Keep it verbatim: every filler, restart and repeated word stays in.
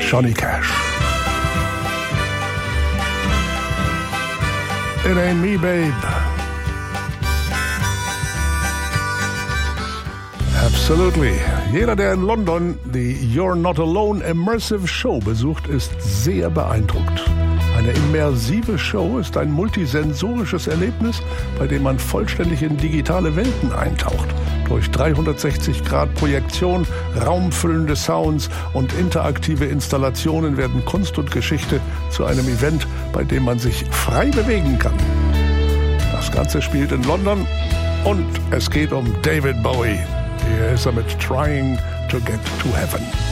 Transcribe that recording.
Johnny Cash. It ain't me, babe. Absolutely. Jeder, der in London die You're Not Alone Immersive Show besucht, ist sehr beeindruckt. Eine immersive Show ist ein multisensorisches Erlebnis, bei dem man vollständig in digitale Welten eintaucht. Durch dreihundertsechzig Grad Projektion, raumfüllende Sounds und interaktive Installationen werden Kunst und Geschichte zu einem Event, bei dem man sich frei bewegen kann. Das Ganze spielt in London und es geht um David Bowie. Hier ist er mit Trying to Get to Heaven.